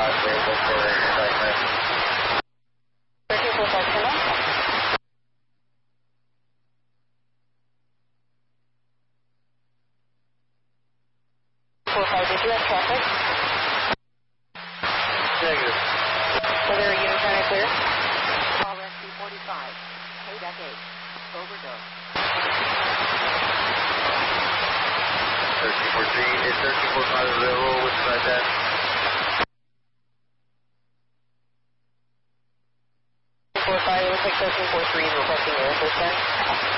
available for assignment. 1345, come on. 45, did you have traffic? Negative. Whether unit trying to clear? Call rescue 45, KDEC 8, overdose. 1343, is 1345 available with side that? 1345, it looks like 1343 is requesting air assistance.